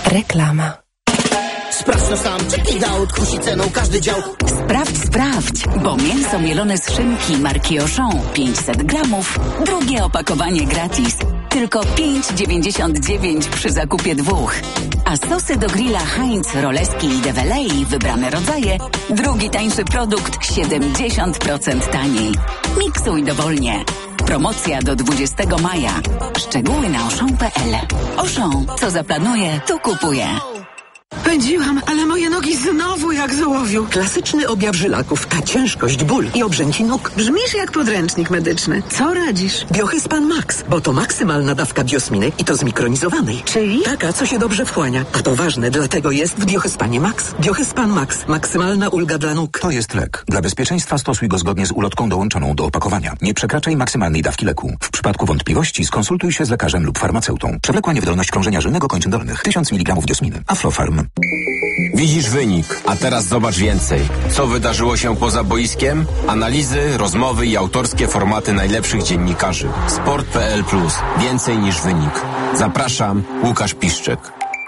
Reklama. Sprawdź to sam, check it out, kusi ceną każdy dział. Sprawdź, bo mięso mielone z szynki marki Auchan 500 gramów, drugie opakowanie gratis. Tylko 5,99 przy zakupie 2. A sosy do grilla Heinz, Roleski i Develei, wybrane rodzaje, drugi tańszy produkt 70% taniej. Miksuj dowolnie. Promocja do 20 maja. Szczegóły na auchan.pl. Auchan, co zaplanuje, to kupuje. Pędziłam, ale moje nogi znowu jak z ołowiu. Klasyczny objaw żylaków, a ciężkość, ból i obrzęci nóg. Brzmisz jak podręcznik medyczny. Co radzisz? Biohyspan Max, bo to maksymalna dawka biosminy i to zmikronizowanej. Czyli? Taka, co się dobrze wchłania. A to ważne, dlatego jest w Biohyspanie Max. Biohyspan Max. Maksymalna ulga dla nóg. To jest lek. Dla bezpieczeństwa stosuj go zgodnie z ulotką dołączoną do opakowania. Nie przekraczaj maksymalnej dawki leku. W przypadku wątpliwości skonsultuj się z lekarzem lub farmaceutą. Przewlekła niewydolność krążenia żylnego kończyn dolnych. 1000 mg biosminy. Aflofarm. Widzisz wynik, a teraz zobacz więcej. Co wydarzyło się poza boiskiem? Analizy, rozmowy i autorskie formaty najlepszych dziennikarzy. Sport.pl+. Więcej niż wynik. Zapraszam, Łukasz Piszczek.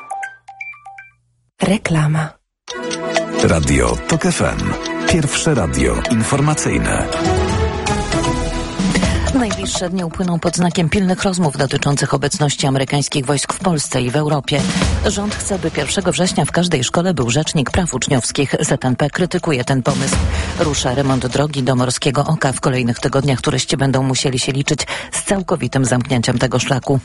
Reklama. Radio TOK FM. Pierwsze radio informacyjne. Najbliższe dni upłyną pod znakiem pilnych rozmów dotyczących obecności amerykańskich wojsk w Polsce i w Europie. Rząd chce, by 1 września w każdej szkole był rzecznik praw uczniowskich. ZNP krytykuje ten pomysł. Rusza remont drogi do Morskiego Oka. W kolejnych tygodniach turyści będą musieli się liczyć z całkowitym zamknięciem tego szlaku.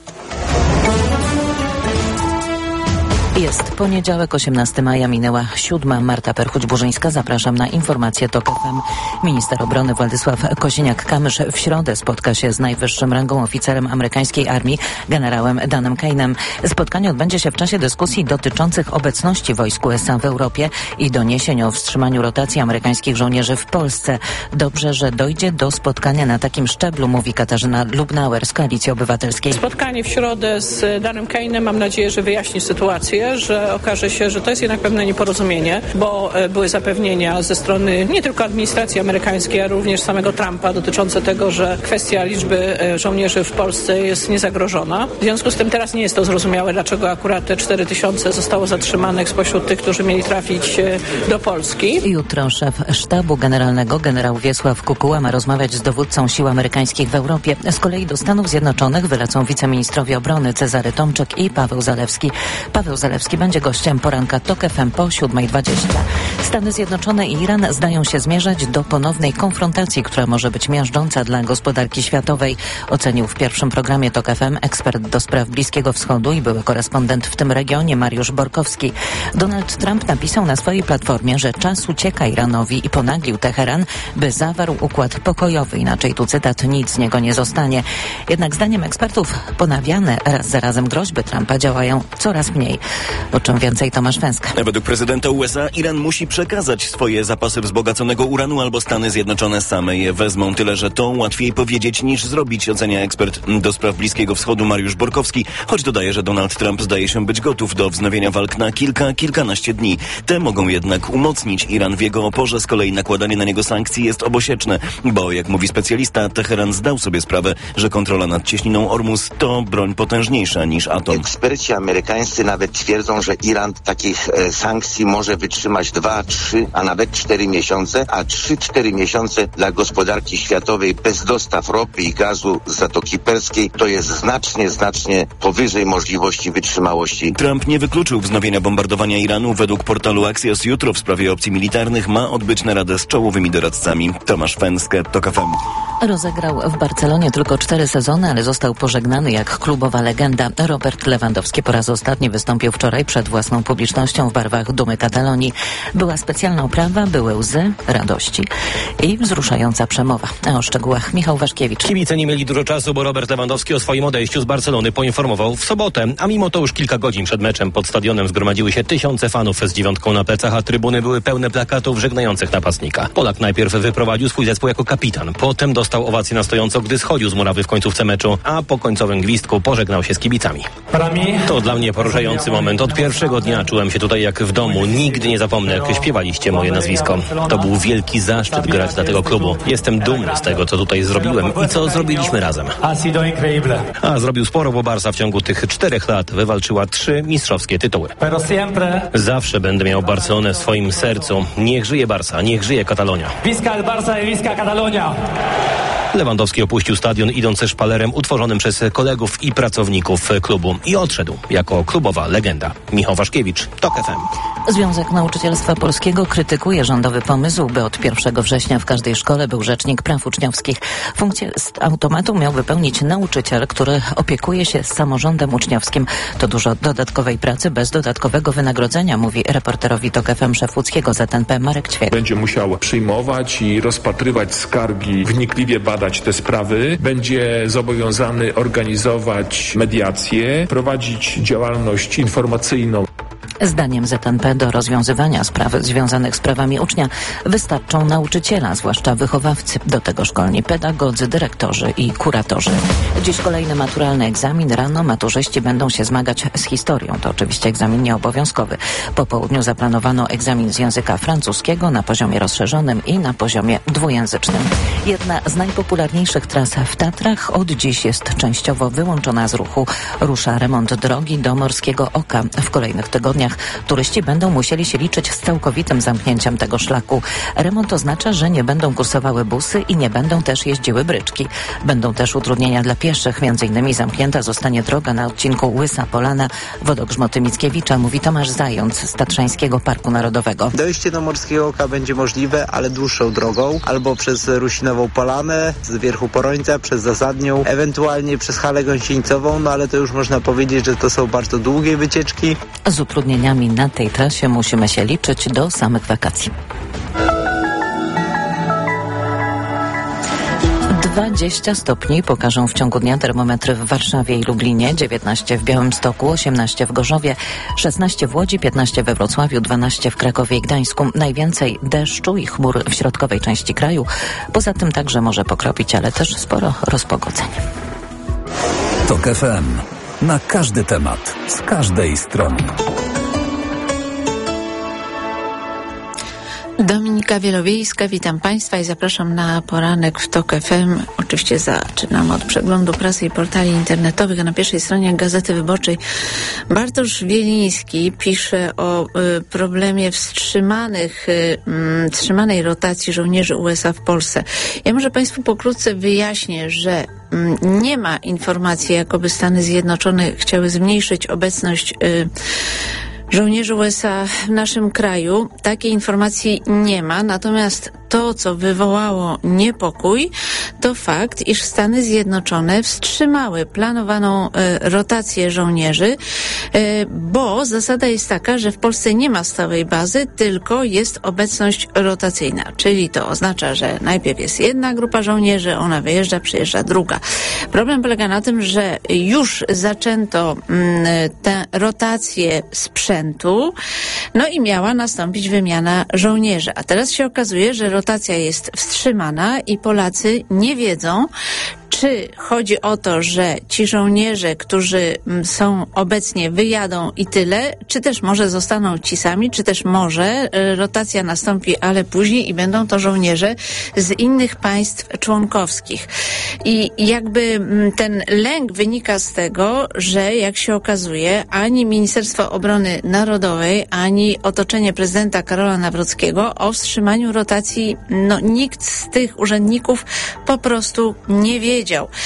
Jest poniedziałek, 18 maja, minęła 7. Marta Perchuć-Burzyńska. Zapraszam na informacje TOK FM. Minister obrony Władysław Kosiniak-Kamysz w środę spotka się z najwyższym rangą oficerem amerykańskiej armii, generałem Danem Kane'em. Spotkanie odbędzie się w czasie dyskusji dotyczących obecności wojsk USA w Europie i doniesień o wstrzymaniu rotacji amerykańskich żołnierzy w Polsce. Dobrze, że dojdzie do spotkania na takim szczeblu, mówi Katarzyna Lubnauer z Koalicji Obywatelskiej. Spotkanie w środę z Danem Kane'em, mam nadzieję, że wyjaśni sytuację, że okaże się, że to jest jednak pewne nieporozumienie, bo były zapewnienia ze strony nie tylko administracji amerykańskiej, ale również samego Trumpa dotyczące tego, że kwestia liczby żołnierzy w Polsce jest niezagrożona. W związku z tym teraz nie jest to zrozumiałe, dlaczego akurat te 4000 zostało zatrzymanych spośród tych, którzy mieli trafić do Polski. Jutro szef sztabu generalnego generał Wiesław Kukuła ma rozmawiać z dowódcą sił amerykańskich w Europie. Z kolei do Stanów Zjednoczonych wylecą wiceministrowie obrony Cezary Tomczyk i Paweł Zalewski. Paweł Zalewski będzie gościem poranka TOK FM po 7:20. Stany Zjednoczone i Iran zdają się zmierzać do ponownej konfrontacji, która może być miażdżąca dla gospodarki światowej, ocenił w pierwszym programie TOK FM ekspert do spraw Bliskiego Wschodu i były korespondent w tym regionie Mariusz Borkowski. Donald Trump napisał na swojej platformie, że czas ucieka Iranowi i ponaglił Teheran, by zawarł układ pokojowy. Inaczej, tu cytat, nic z niego nie zostanie. Jednak zdaniem ekspertów ponawiane raz za razem groźby Trumpa działają coraz mniej. O czym więcej Tomasz Węska. Według prezydenta USA Iran musi przekazać swoje zapasy wzbogaconego uranu, albo Stany Zjednoczone same je wezmą. Tyle, że to łatwiej powiedzieć niż zrobić, ocenia ekspert do spraw Bliskiego Wschodu Mariusz Borkowski, choć dodaje, że Donald Trump zdaje się być gotów do wznowienia walk na kilkanaście dni. Te mogą jednak umocnić Iran w jego oporze. Z kolei nakładanie na niego sankcji jest obosieczne, bo jak mówi specjalista, Teheran zdał sobie sprawę, że kontrola nad cieśniną Ormus to broń potężniejsza niż atom. Eksperci amerykańscy nawet twierdzą, że Iran takich sankcji może wytrzymać 2, 3, a nawet 4 miesiące, a 3-4 miesiące dla gospodarki światowej bez dostaw ropy i gazu z Zatoki Perskiej to jest znacznie powyżej możliwości wytrzymałości. Trump nie wykluczył wznowienia bombardowania Iranu. Według portalu Axios jutro w sprawie opcji militarnych ma odbyć naradę z czołowymi doradcami. Tomasz Węskę, TOK FM. Rozegrał w Barcelonie tylko 4 sezony, ale został pożegnany jak klubowa legenda. Robert Lewandowski po raz ostatni wystąpił wczoraj przed własną publicznością w barwach Dumy Katalonii. Była specjalna oprawa, były łzy, radości i wzruszająca przemowa. A o szczegółach Michał Waszkiewicz. Kibice nie mieli dużo czasu, bo Robert Lewandowski o swoim odejściu z Barcelony poinformował w sobotę. A mimo to już kilka godzin przed meczem pod stadionem zgromadziły się tysiące fanów z 9 na plecach, a trybuny były pełne plakatów żegnających napastnika. Polak najpierw wyprowadził swój zespół jako kapitan, potem dostał owację na stojąco, gdy schodził z murawy w końcówce meczu, a po końcowym gwizdku pożegnał się z kibicami. To dla mnie poruszający moment. Lewand, od pierwszego dnia czułem się tutaj jak w domu. Nigdy nie zapomnę, jak śpiewaliście moje nazwisko. To był wielki zaszczyt grać dla tego klubu. Jestem dumny z tego, co tutaj zrobiłem i co zrobiliśmy razem. A zrobił sporo, bo Barca w ciągu tych 4 lat wywalczyła 3 mistrzowskie tytuły. Zawsze będę miał Barcelonę w swoim sercu. Niech żyje Barca, niech żyje Katalonia. Visca el Barça y visca Catalonia. Lewandowski opuścił stadion, idąc szpalerem utworzonym przez kolegów i pracowników klubu i odszedł jako klubowa legenda. Michał Waszkiewicz, TOK FM. Związek Nauczycielstwa Polskiego krytykuje rządowy pomysł, by od 1 września w każdej szkole był rzecznik praw uczniowskich. Funkcję z automatu miał wypełnić nauczyciel, który opiekuje się samorządem uczniowskim. To dużo dodatkowej pracy bez dodatkowego wynagrodzenia, mówi reporterowi TOK FM szef łódzkiego ZNP Marek Ćwiek. Będzie musiał przyjmować i rozpatrywać skargi, wnikliwie badać te sprawy. Będzie zobowiązany organizować mediacje, prowadzić działalność informacyjną. Zdaniem ZNP do rozwiązywania spraw związanych z prawami ucznia wystarczą nauczyciela, zwłaszcza wychowawcy. Do tego szkolni pedagodzy, dyrektorzy i kuratorzy. Dziś kolejny maturalny egzamin. Rano maturzyści będą się zmagać z historią. To oczywiście egzamin nieobowiązkowy. Po południu zaplanowano egzamin z języka francuskiego na poziomie rozszerzonym i na poziomie dwujęzycznym. Jedna z najpopularniejszych tras w Tatrach od dziś jest częściowo wyłączona z ruchu. Rusza remont drogi do Morskiego Oka. W kolejnych tygodniach turyści będą musieli się liczyć z całkowitym zamknięciem tego szlaku. Remont oznacza, że nie będą kursowały busy i nie będą też jeździły bryczki. Będą też utrudnienia dla pieszych. Między innymi zamknięta zostanie droga na odcinku Łysa Polana, Wodogrzmoty Mickiewicza, mówi Tomasz Zając z Tatrzańskiego Parku Narodowego. Dojście do Morskiego Oka będzie możliwe, ale dłuższą drogą, albo przez Rusinową Polanę, z wierchu Porońca, przez Zasadnią, ewentualnie przez Halę Gąsienicową, no ale to już można powiedzieć, że to są bardzo długie wycieczki. Z utrudnieniami na tej trasie musimy się liczyć do samych wakacji. 20 stopni pokażą w ciągu dnia termometry w Warszawie i Lublinie, 19 w Białymstoku, 18 w Gorzowie, 16 w Łodzi, 15 we Wrocławiu, 12 w Krakowie i Gdańsku. Najwięcej deszczu i chmur w środkowej części kraju. Poza tym także może pokropić, ale też sporo rozpogodzeń. TOK FM. Na każdy temat, z każdej strony. Dominika Wielowiejska, witam Państwa i zapraszam na poranek w TOK FM. Oczywiście zaczynamy od przeglądu prasy i portali internetowych. A na pierwszej stronie Gazety Wyborczej Bartosz Wieliński pisze o problemie wstrzymanej rotacji żołnierzy USA w Polsce. Ja może Państwu pokrótce wyjaśnię, że nie ma informacji, jakoby Stany Zjednoczone chciały zmniejszyć obecność żołnierzy USA w naszym kraju. Takiej informacji nie ma, natomiast to, co wywołało niepokój, to fakt, iż Stany Zjednoczone wstrzymały planowaną rotację żołnierzy, bo zasada jest taka, że w Polsce nie ma stałej bazy, tylko jest obecność rotacyjna, czyli to oznacza, że najpierw jest jedna grupa żołnierzy, ona wyjeżdża, przyjeżdża druga. Problem polega na tym, że już zaczęto tę rotację sprzętu, no i miała nastąpić wymiana żołnierzy, a teraz się okazuje, że rotacja jest wstrzymana i Polacy nie wiedzą, czy chodzi o to, że ci żołnierze, którzy są obecnie, wyjadą i tyle, czy też może zostaną ci sami, czy też może rotacja nastąpi, ale później i będą to żołnierze z innych państw członkowskich. I jakby ten lęk wynika z tego, że jak się okazuje, ani Ministerstwo Obrony Narodowej, ani otoczenie prezydenta Karola Nawrockiego o wstrzymaniu rotacji, nikt z tych urzędników po prostu nie wiedział.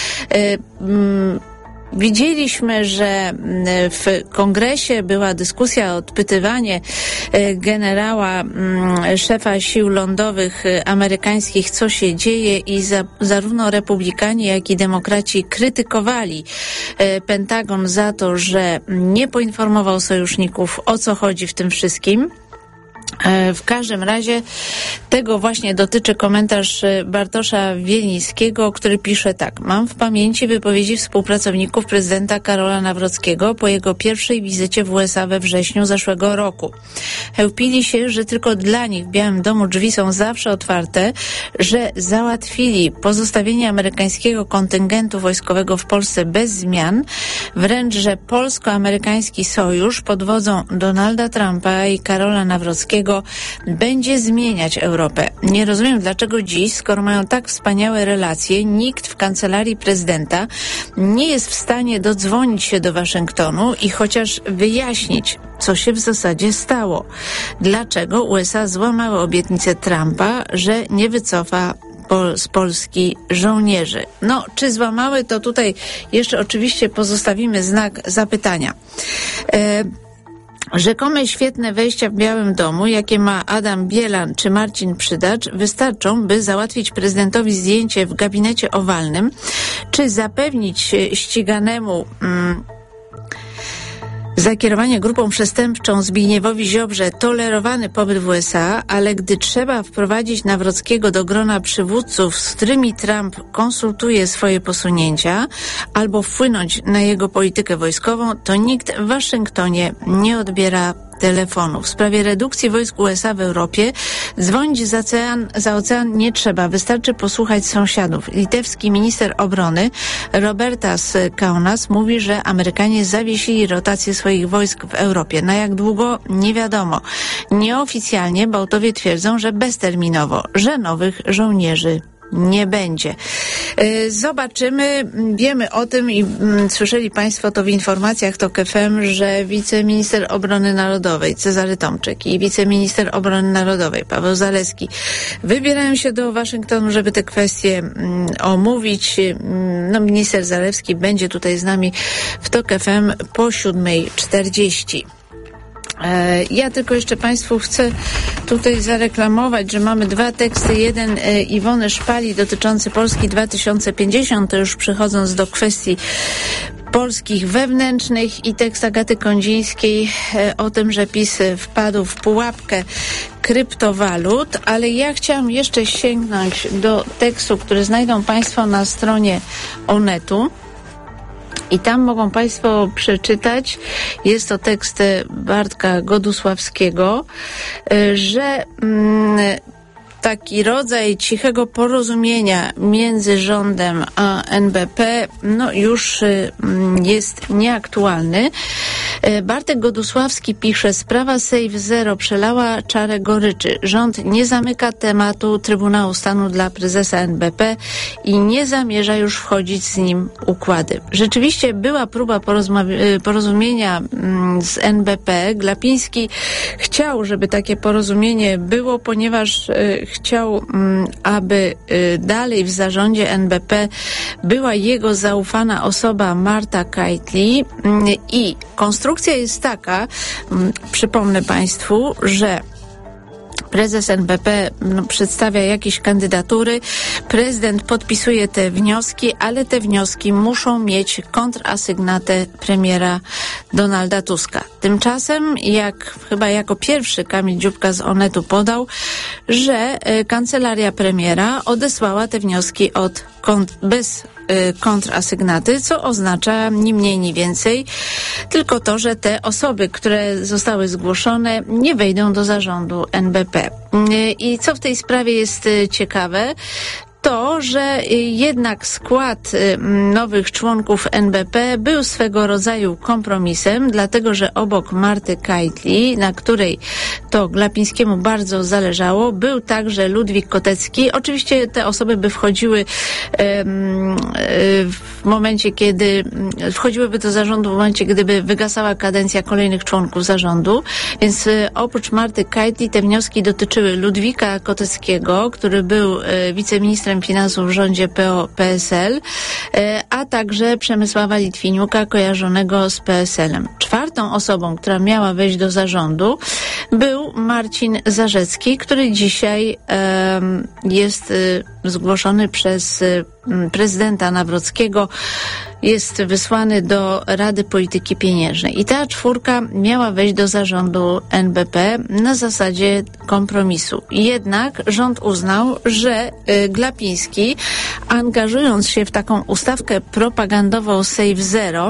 Widzieliśmy, że w kongresie była dyskusja, odpytywanie generała, szefa sił lądowych amerykańskich, co się dzieje, i zarówno republikanie, jak i demokraci krytykowali Pentagon za to, że nie poinformował sojuszników, o co chodzi w tym wszystkim. W każdym razie tego właśnie dotyczy komentarz Bartosza Wielińskiego, który pisze tak. Mam w pamięci wypowiedzi współpracowników prezydenta Karola Nawrockiego po jego pierwszej wizycie w USA we wrześniu zeszłego roku. Chełpili się, że tylko dla nich w Białym Domu drzwi są zawsze otwarte, że załatwili pozostawienie amerykańskiego kontyngentu wojskowego w Polsce bez zmian, wręcz, że polsko-amerykański sojusz pod wodzą Donalda Trumpa i Karola Nawrockiego będzie zmieniać Europę. Nie rozumiem, dlaczego dziś, skoro mają tak wspaniałe relacje, nikt w kancelarii prezydenta nie jest w stanie dodzwonić się do Waszyngtonu i chociaż wyjaśnić, co się w zasadzie stało. Dlaczego USA złamały obietnicę Trumpa, że nie wycofa z Polski żołnierzy. No, czy złamały, to tutaj jeszcze oczywiście pozostawimy znak zapytania. Rzekome świetne wejścia w Białym Domu, jakie ma Adam Bielan czy Marcin Przydacz, wystarczą, by załatwić prezydentowi zdjęcie w gabinecie owalnym, czy zapewnić ściganemu za kierowanie grupą przestępczą Zbigniewowi Ziobrze tolerowany pobyt w USA, ale gdy trzeba wprowadzić Nawrockiego do grona przywódców, z którymi Trump konsultuje swoje posunięcia, albo wpłynąć na jego politykę wojskową, to nikt w Waszyngtonie nie odbiera telefonu. W sprawie redukcji wojsk USA w Europie dzwonić za ocean nie trzeba. Wystarczy posłuchać sąsiadów. Litewski minister obrony Robertas Kaunas mówi, że Amerykanie zawiesili rotację swoich wojsk w Europie. Na jak długo? Nie wiadomo. Nieoficjalnie Bałtowie twierdzą, że bezterminowo, że nowych żołnierzy nie będzie. Zobaczymy, wiemy o tym i słyszeli Państwo to w informacjach TOK FM, że wiceminister obrony narodowej Cezary Tomczyk i wiceminister obrony narodowej Paweł Zalewski wybierają się do Waszyngtonu, żeby te kwestie omówić. No, minister Zalewski będzie tutaj z nami w TOK FM po 7:40. Ja tylko jeszcze Państwu chcę tutaj zareklamować, że mamy dwa teksty. Jeden Iwony Szpali dotyczący Polski 2050, to już przechodząc do kwestii polskich wewnętrznych, i tekst Agaty Kondzińskiej o tym, że PiS wpadł w pułapkę kryptowalut, ale ja chciałam jeszcze sięgnąć do tekstu, który znajdą Państwo na stronie Onetu. I tam mogą Państwo przeczytać, jest to tekst Bartka Godusławskiego, że taki rodzaj cichego porozumienia między rządem a NBP już jest nieaktualny. Bartek Godusławski pisze: sprawa Save Zero przelała czarę goryczy. Rząd nie zamyka tematu Trybunału Stanu dla prezesa NBP i nie zamierza już wchodzić z nim układy. Rzeczywiście była próba porozumienia z NBP. Glapiński chciał, żeby takie porozumienie było, ponieważ chciał, aby dalej w zarządzie NBP była jego zaufana osoba Marta Keitel, i konstrukcja jest taka, przypomnę Państwu, że prezes NBP przedstawia jakieś kandydatury, prezydent podpisuje te wnioski, ale te wnioski muszą mieć kontrasygnatę premiera Donalda Tuska. Tymczasem, chyba jako pierwszy Kamil Dziubka z Onetu podał, że kancelaria premiera odesłała te wnioski bez kontrasygnaty, co oznacza ni mniej, ni więcej tylko to, że te osoby, które zostały zgłoszone, nie wejdą do zarządu NBP. I co w tej sprawie jest ciekawe, to, że jednak skład nowych członków NBP był swego rodzaju kompromisem, dlatego że obok Marty Keitel, na której to Glapińskiemu bardzo zależało, był także Ludwik Kotecki. Oczywiście te osoby by wchodziły w momencie, kiedy wchodziłyby do zarządu w momencie, gdyby wygasała kadencja kolejnych członków zarządu. Więc oprócz Marty Keitel te wnioski dotyczyły Ludwika Koteckiego, który był wiceministrem finansów w rządzie PO-PSL, a także Przemysława Litwiniuka, kojarzonego z PSL-em. Czwartą osobą, która miała wejść do zarządu, był Marcin Zarzecki, który dzisiaj jest zgłoszony przez prezydenta Nawrockiego, jest wysłany do Rady Polityki Pieniężnej. I ta czwórka miała wejść do zarządu NBP na zasadzie kompromisu. Jednak rząd uznał, że Glapiński, angażując się w taką ustawkę propagandową Save Zero,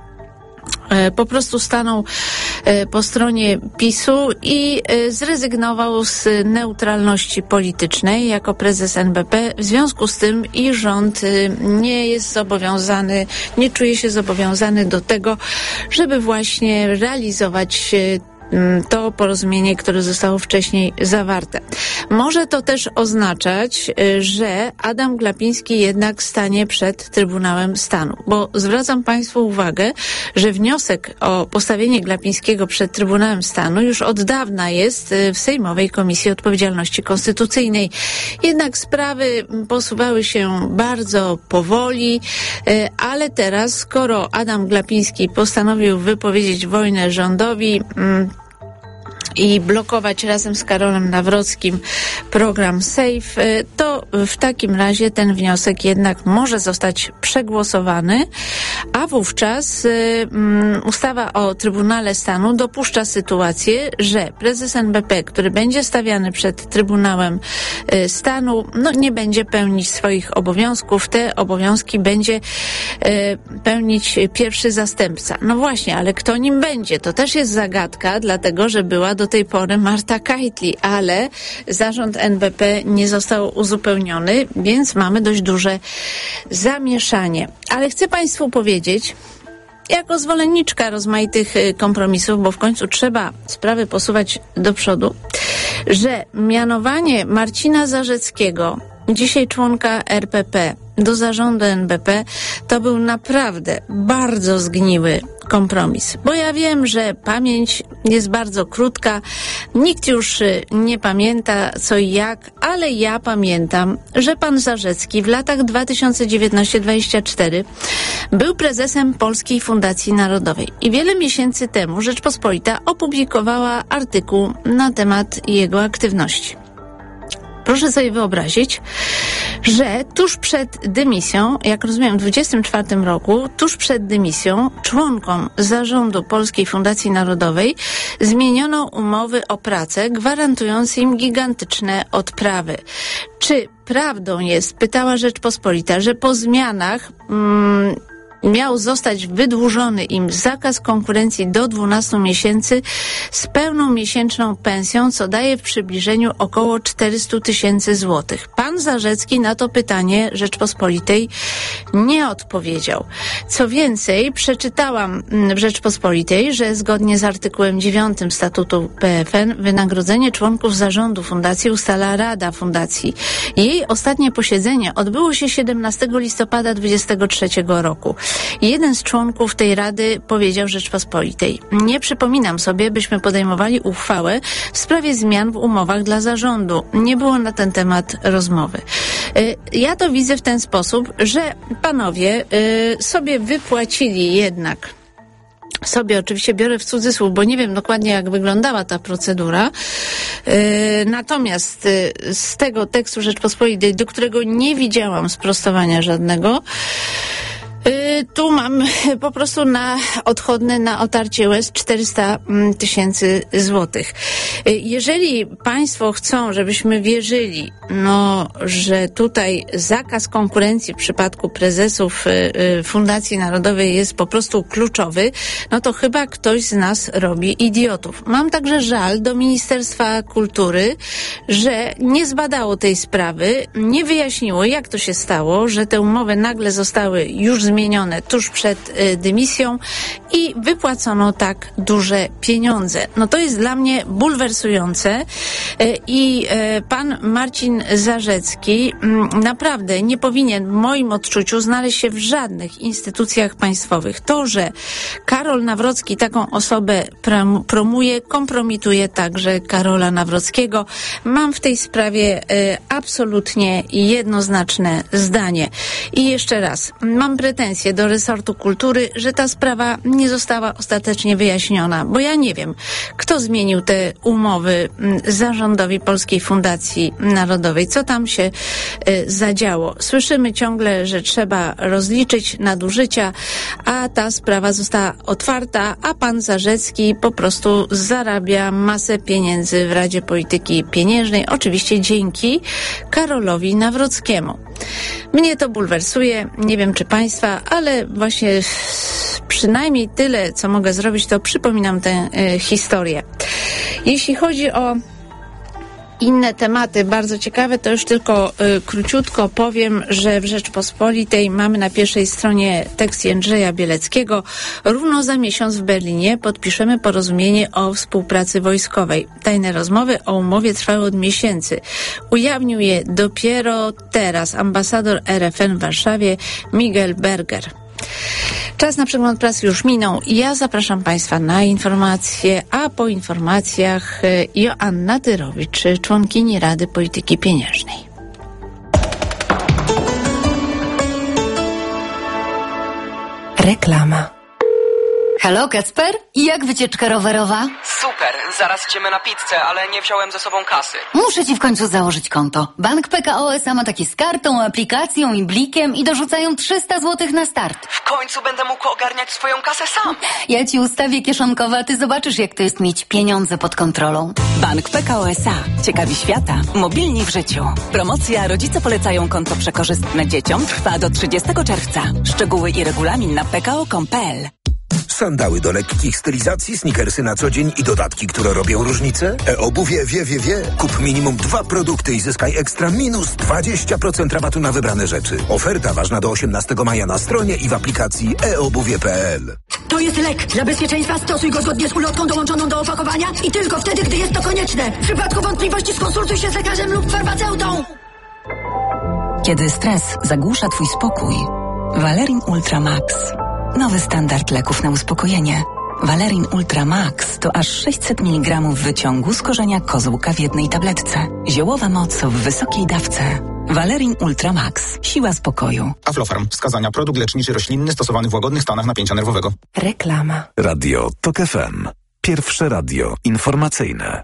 po prostu stanął po stronie PiS-u i zrezygnował z neutralności politycznej jako prezes NBP. W związku z tym i rząd nie jest zobowiązany, nie czuje się zobowiązany do tego, żeby właśnie realizować to porozumienie, które zostało wcześniej zawarte. Może to też oznaczać, że Adam Glapiński jednak stanie przed Trybunałem Stanu, bo zwracam Państwu uwagę, że wniosek o postawienie Glapińskiego przed Trybunałem Stanu już od dawna jest w Sejmowej Komisji Odpowiedzialności Konstytucyjnej. Jednak sprawy posuwały się bardzo powoli, ale teraz, skoro Adam Glapiński postanowił wypowiedzieć wojnę rządowi i blokować razem z Karolem Nawrockim program SAFE, to w takim razie ten wniosek jednak może zostać przegłosowany, a wówczas ustawa o Trybunale Stanu dopuszcza sytuację, że prezes NBP, który będzie stawiany przed Trybunałem Stanu, nie będzie pełnić swoich obowiązków. Te obowiązki będzie pełnić pierwszy zastępca. No właśnie, ale kto nim będzie? To też jest zagadka, dlatego że była do tej pory Marta Kajtli, ale zarząd NBP nie został uzupełniony, więc mamy dość duże zamieszanie. Ale chcę Państwu powiedzieć, jako zwolenniczka rozmaitych kompromisów, bo w końcu trzeba sprawy posuwać do przodu, że mianowanie Marcina Zarzeckiego, dzisiaj członka RPP, do zarządu NBP, to był naprawdę bardzo zgniły kompromis. Bo ja wiem, że pamięć jest bardzo krótka, nikt już nie pamięta co i jak, ale ja pamiętam, że pan Zarzecki w latach 2019-2024 był prezesem Polskiej Fundacji Narodowej i wiele miesięcy temu Rzeczpospolita opublikowała artykuł na temat jego aktywności. Proszę sobie wyobrazić, że tuż przed dymisją, jak rozumiem, w 2024 roku, tuż przed dymisją, członkom zarządu Polskiej Fundacji Narodowej zmieniono umowy o pracę, gwarantując im gigantyczne odprawy. Czy prawdą jest, pytała Rzeczpospolita, że po zmianach miał zostać wydłużony im zakaz konkurencji do 12 miesięcy z pełną miesięczną pensją, co daje w przybliżeniu około 400 000 złotych. Pan Zarzecki na to pytanie Rzeczpospolitej nie odpowiedział. Co więcej, przeczytałam w Rzeczpospolitej, że zgodnie z artykułem 9 statutu PFN wynagrodzenie członków zarządu fundacji ustala Rada Fundacji. Jej ostatnie posiedzenie odbyło się 17 listopada 2023 roku. Jeden z członków tej rady powiedział Rzeczpospolitej: nie przypominam sobie, byśmy podejmowali uchwałę w sprawie zmian w umowach dla zarządu. Nie było na ten temat rozmowy. Ja to widzę w ten sposób, że panowie sobie wypłacili jednak. Sobie oczywiście biorę w cudzysłów, bo nie wiem dokładnie, jak wyglądała ta procedura. Natomiast z tego tekstu Rzeczpospolitej, do którego nie widziałam sprostowania żadnego, tu mam po prostu na odchodne, na otarcie łez 400 000 złotych. Jeżeli państwo chcą, żebyśmy wierzyli, że tutaj zakaz konkurencji w przypadku prezesów Fundacji Narodowej jest po prostu kluczowy, to chyba ktoś z nas robi idiotów. Mam także żal do Ministerstwa Kultury, że nie zbadało tej sprawy, nie wyjaśniło, jak to się stało, że te umowy nagle zostały już zmienione tuż przed dymisją i wypłacono tak duże pieniądze. To jest dla mnie bulwersujące i pan Marcin Zarzecki naprawdę nie powinien w moim odczuciu znaleźć się w żadnych instytucjach państwowych. To, że Karol Nawrocki taką osobę promuje, kompromituje także Karola Nawrockiego. Mam w tej sprawie absolutnie jednoznaczne zdanie. I jeszcze raz, mam pretensje do resortu kultury, że ta sprawa nie nie została ostatecznie wyjaśniona, bo ja nie wiem, kto zmienił te umowy zarządowi Polskiej Fundacji Narodowej, co tam się zadziało. Słyszymy ciągle, że trzeba rozliczyć nadużycia, a ta sprawa została otwarta, a pan Zarzecki po prostu zarabia masę pieniędzy w Radzie Polityki Pieniężnej, oczywiście dzięki Karolowi Nawrockiemu. Mnie to bulwersuje, nie wiem czy państwa, ale właśnie przynajmniej tyle, co mogę zrobić, to przypominam tę historię. Jeśli chodzi o inne tematy bardzo ciekawe, to już tylko króciutko powiem, że w Rzeczpospolitej mamy na pierwszej stronie tekst Jędrzeja Bieleckiego. Równo za miesiąc w Berlinie podpiszemy porozumienie o współpracy wojskowej. Tajne rozmowy o umowie trwały od miesięcy. Ujawnił je dopiero teraz ambasador RFN w Warszawie Miguel Berger. Czas na przegląd prasy już minął. Ja zapraszam państwa na informacje, a po informacjach Joanna Tyrowicz, członkini Rady Polityki Pieniężnej. Reklama. Halo, Kacper? Jak wycieczka rowerowa? Super, zaraz idziemy na pizzę, ale nie wziąłem ze sobą kasy. Muszę ci w końcu założyć konto. Bank PKO SA ma takie z kartą, aplikacją i blikiem i dorzucają 300 zł na start. W końcu będę mógł ogarniać swoją kasę sam. Ja ci ustawię kieszonkowe, a ty zobaczysz, jak to jest mieć pieniądze pod kontrolą. Bank PKO SA. Ciekawi świata. Mobilni w życiu. Promocja Rodzice polecają konto przekorzystne dzieciom trwa do 30 czerwca. Szczegóły i regulamin na pko.com.pl. Sandały do lekkich stylizacji, sneakersy na co dzień i dodatki, które robią różnicę? E-obuwie wie. Kup minimum 2 produkty i zyskaj ekstra minus 20% rabatu na wybrane rzeczy. Oferta ważna do 18 maja na stronie i w aplikacji eobuwie.pl. To jest lek. Dla bezpieczeństwa stosuj go zgodnie z ulotką dołączoną do opakowania i tylko wtedy, gdy jest to konieczne. W przypadku wątpliwości skonsultuj się z lekarzem lub farmaceutą. Kiedy stres zagłusza twój spokój, Valerin Ultra Max. Nowy standard leków na uspokojenie. Valerin Ultra Max to aż 600 mg wyciągu z korzenia kozłka w jednej tabletce. Ziołowa moc w wysokiej dawce. Valerin Ultra Max. Siła spokoju. Aflofarm. Wskazania. Produkt leczniczy roślinny stosowany w łagodnych stanach napięcia nerwowego. Reklama. Radio TOK FM. Pierwsze radio informacyjne.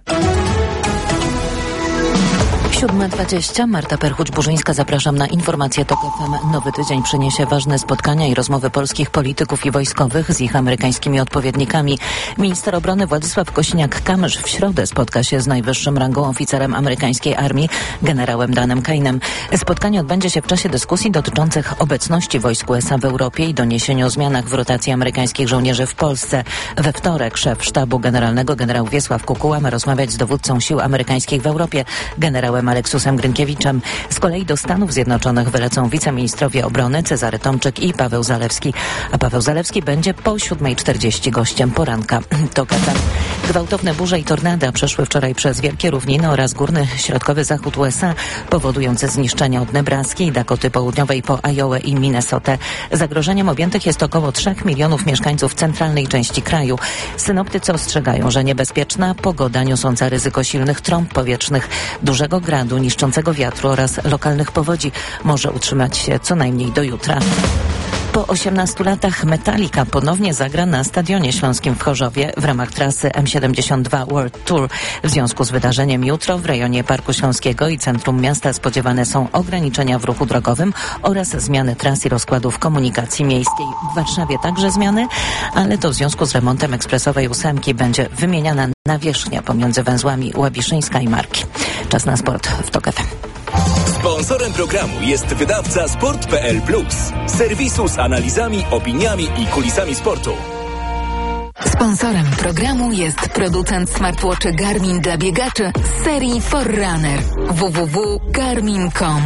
7:20. Marta Perchuć-Burzyńska, zapraszam na informacje TOK FM. Nowy tydzień przyniesie ważne spotkania i rozmowy polskich polityków i wojskowych z ich amerykańskimi odpowiednikami. Minister obrony Władysław Kosiniak-Kamysz w środę spotka się z najwyższym rangą oficerem amerykańskiej armii, generałem Danem Kane'em. Spotkanie odbędzie się w czasie dyskusji dotyczących obecności wojsk USA w Europie i doniesień o zmianach w rotacji amerykańskich żołnierzy w Polsce. We wtorek szef sztabu generalnego generał Wiesław Kukuła ma rozmawiać z dowódcą sił amerykańskich w Europie, generałem Aleksusem Grynkiewiczem. Z kolei do Stanów Zjednoczonych wylecą wiceministrowie obrony Cezary Tomczyk i Paweł Zalewski. A Paweł Zalewski będzie po 7:40 gościem poranka. To Katar. Gwałtowne burze i tornada przeszły wczoraj przez Wielkie Równiny oraz górny środkowy zachód USA, powodujące zniszczenia od Nebraski i Dakoty Południowej po Iowę i Minnesotę. Zagrożeniem objętych jest około 3 milionów mieszkańców centralnej części kraju. Synoptycy ostrzegają, że niebezpieczna pogoda niosąca ryzyko silnych trąb powietrznych, dużego gradu, niszczącego wiatru oraz lokalnych powodzi może utrzymać się co najmniej do jutra. Po 18 latach Metallica ponownie zagra na Stadionie Śląskim w Chorzowie w ramach trasy M72 World Tour. W związku z wydarzeniem jutro w rejonie Parku Śląskiego i centrum miasta spodziewane są ograniczenia w ruchu drogowym oraz zmiany tras i rozkładów komunikacji miejskiej. W Warszawie także zmiany, ale to w związku z remontem ekspresowej 8 będzie wymieniana nawierzchnia pomiędzy węzłami Łabiszyńska i Marki. Czas na sport w TOK FM. Sponsorem programu jest wydawca Sport.pl Plus, serwisu z analizami, opiniami i kulisami sportu. Sponsorem programu jest producent smartwatchy Garmin dla biegaczy z serii Forerunner. www.garmin.com.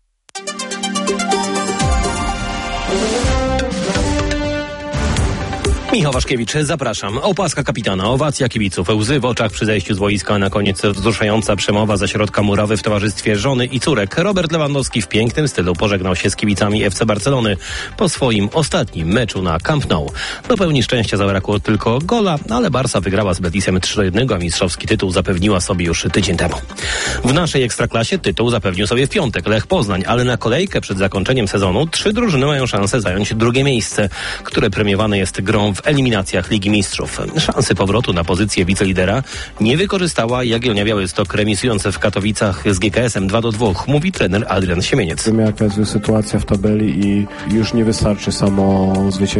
Michał Waszkiewicz, zapraszam. Opaska kapitana, owacja kibiców, łzy w oczach przy zejściu z boiska, na koniec wzruszająca przemowa ze środka murawy w towarzystwie żony i córek. Robert Lewandowski w pięknym stylu pożegnał się z kibicami FC Barcelony po swoim ostatnim meczu na Camp Nou. Do pełni szczęścia zabrakło tylko gola, ale Barca wygrała z Betisem 3-1, a mistrzowski tytuł zapewniła sobie już tydzień temu. W naszej Ekstraklasie tytuł zapewnił sobie w piątek Lech Poznań, ale na kolejkę przed zakończeniem sezonu 3 drużyny mają szansę zająć drugie miejsce, które premiowane jest grą w w eliminacjach Ligi Mistrzów. Szansy powrotu na pozycję wicelidera nie wykorzystała Jagiellonia Białystok, remisując w Katowicach z GKS-em 2-2, mówi trener Adrian Siemieniec. Wiemy, jaka jest sytuacja w tabeli i już nie wystarczy samo zwycięstwo